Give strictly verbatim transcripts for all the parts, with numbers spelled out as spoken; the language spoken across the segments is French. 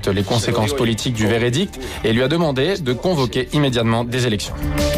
accepte les conséquences politiques du verdict et lui a demandé de convoquer immédiatement des élections.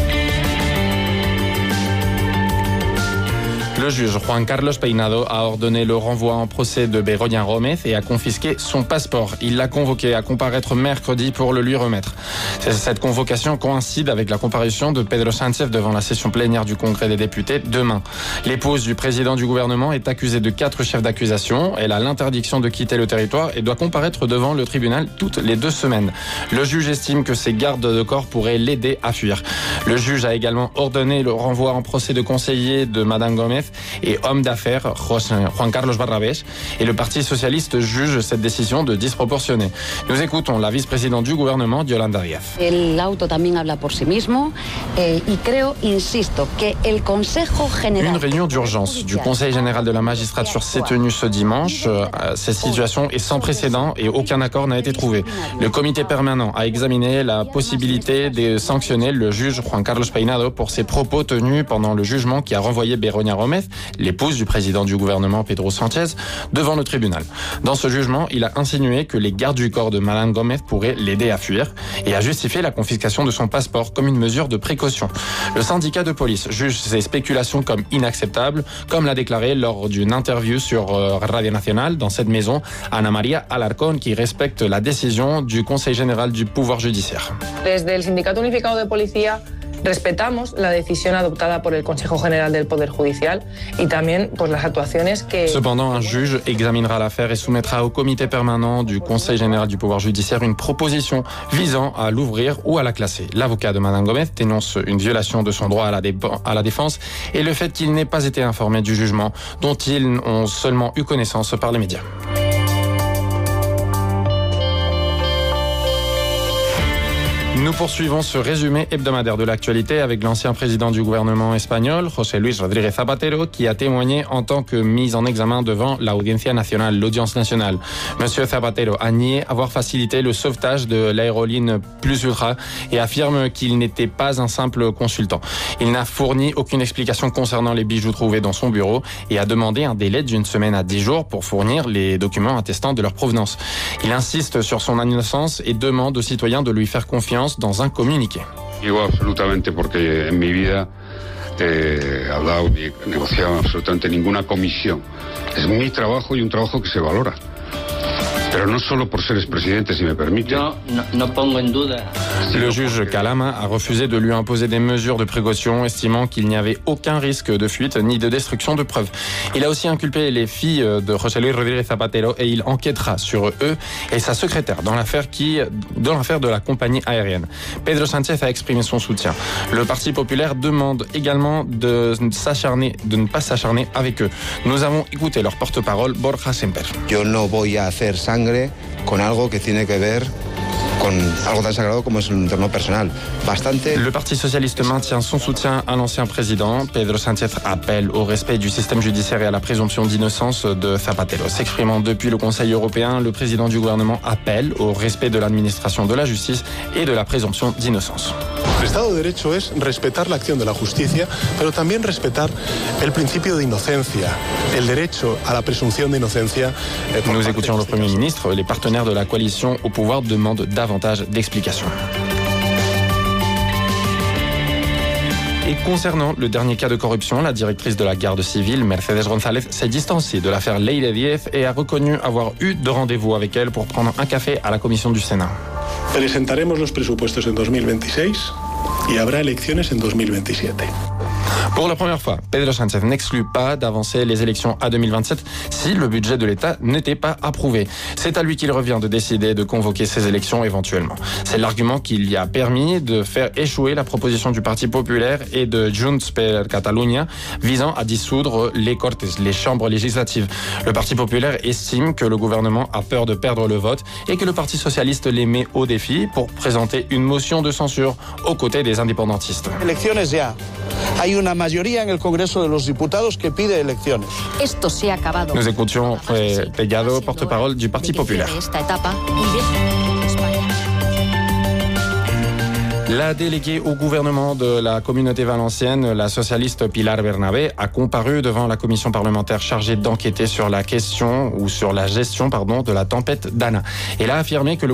Le juge Juan Carlos Peinado a ordonné le renvoi en procès de Begoña Gómez et a confisqué son passeport. Il l'a convoqué à comparaître mercredi pour le lui remettre. Cette convocation coïncide avec la comparution de Pedro Sánchez devant la session plénière du Congrès des députés demain. L'épouse du président du gouvernement est accusée de quatre chefs d'accusation. Elle a l'interdiction de quitter le territoire et doit comparaître devant le tribunal toutes les deux semaines. Le juge estime que ses gardes de corps pourraient l'aider à fuir. Le juge a également ordonné le renvoi en procès de conseiller de Madame Gómez et homme d'affaires Juan Carlos Barrabés, et le Parti socialiste juge cette décision de disproportionnée. Nous écoutons la vice-présidente du gouvernement, Yolanda Díaz. El auto también habla por sí mismo eh, y creo, insisto, que el Consejo General... Une réunion d'urgence du Conseil général de la magistrature s'est tenue ce dimanche. Cette situation est sans précédent et aucun accord n'a été trouvé. Le comité permanent a examiné la possibilité de sanctionner le juge Juan Carlos Peinado pour ses propos tenus pendant le jugement qui a renvoyé Begoña Gómez, l'épouse du président du gouvernement Pedro Sánchez, devant le tribunal. Dans ce jugement, il a insinué que les gardes du corps de Madame Gómez pourraient l'aider à fuir et a justifié la confiscation de son passeport comme une mesure de précaution. Le syndicat de police juge ces spéculations comme inacceptables, comme l'a déclaré lors d'une interview sur Radio Nacional dans cette maison Ana María Alarcón, qui respecte la décision du Conseil général du pouvoir judiciaire. Desde el Sindicato Unificado de Policía respetamos la decisión adoptada por el Consejo General del Poder Judicial y también pues, las actuaciones que... Cependant, un juge examinera l'affaire et soumettra au comité permanent du Conseil général du pouvoir judiciaire une proposition visant à l'ouvrir ou à la classer. L'avocat de Madame Gómez dénonce une violation de son droit à la, dé- à la défense et le fait qu'il n'ait pas été informé du jugement dont ils ont seulement eu connaissance par les médias. Nous poursuivons ce résumé hebdomadaire de l'actualité avec l'ancien président du gouvernement espagnol, José Luis Rodríguez Zapatero, qui a témoigné en tant que mis en examen devant l'Audiencia Nacional, l'audience nationale. Monsieur Zapatero a nié avoir facilité le sauvetage de l'aéroline Plus Ultra et affirme qu'il n'était pas un simple consultant. Il n'a fourni aucune explication concernant les bijoux trouvés dans son bureau et a demandé un délai d'une semaine à dix jours pour fournir les documents attestant de leur provenance. Il insiste sur son innocence et demande aux citoyens de lui faire confiance dans un communiqué. Digo absolutamente porque en mi vida he hablado ni negociado absolutamente ninguna comisión. Es mi trabajo y un trabajo que se valora. Pero no solo por ser expresidente, si me permite. Yo no, no pongo en duda. Le juge Calama a refusé de lui imposer des mesures de précaution, estimant qu'il n'y avait aucun risque de fuite ni de destruction de preuves. Il a aussi inculpé les filles de José Luis Rodríguez Zapatero et il enquêtera sur eux et sa secrétaire dans l'affaire qui, dans l'affaire de la compagnie aérienne. Pedro Sánchez a exprimé son soutien. Le Parti populaire demande également de s'acharner, de ne pas s'acharner avec eux. Nous avons écouté leur porte-parole, Borja Semper. Yo no voy a hacer sangre con algo que tiene que ver con algo tan sagrado como es el entorno personal. Bastante. Le Parti socialiste maintient son soutien à l'ancien président. Pedro Sánchez appelle au respect du système judiciaire et à la présomption d'innocence de Zapatero. S'exprimant depuis le Conseil européen, le président du gouvernement appelle au respect de l'administration de la justice et de la présomption d'innocence. El Estado de Derecho es respetar la acción de la justicia, pero también respetar el principio de inocencia, el derecho a la presunción de inocencia. Nous écoutions le Premier ministre. Les partenaires de la coalition au pouvoir demandent davantage d'explications. Et concernant le dernier cas de corruption, la directrice de la garde civile, Mercedes González, s'est distanciée de l'affaire Leire Díez et a reconnu avoir eu de rendez-vous avec elle pour prendre un café à la commission du Sénat. Presentaremos los presupuestos en dos mil veintiséis y habrá elecciones en dos mil veintisiete. Pour la première fois, Pedro Sánchez n'exclut pas d'avancer les élections à deux mille vingt-sept si le budget de l'État n'était pas approuvé. C'est à lui qu'il revient de décider de convoquer ces élections éventuellement. C'est l'argument qui lui a permis de faire échouer la proposition du Parti populaire et de Junts per Catalunya visant à dissoudre les Cortes, les chambres législatives. Le Parti populaire estime que le gouvernement a peur de perdre le vote et que le Parti socialiste les met au défi pour présenter une motion de censure aux côtés des indépendantistes. Elecciones ya. Hay una mayoría en el Congreso de los Diputados que pide elecciones. Esto se ha acabado. Nous écoutions eh, Pellado, porte-parole du Parti populaire. La déléguée au gouvernement de la communauté valencienne, la socialiste Pilar Bernabé, a comparu devant la commission parlementaire chargée d'enquêter sur la question ou sur la gestion, pardon, de la tempête Dana. Elle a affirmé que le